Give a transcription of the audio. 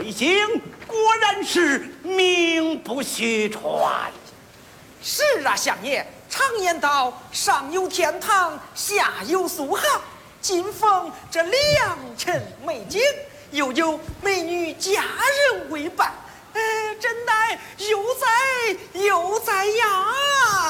贵姓，果然是名不虚传。 是啊，相爷，常言道，上有天堂，下有苏杭。今逢这良辰美景，又有美女佳人为伴，真乃悠哉悠哉呀！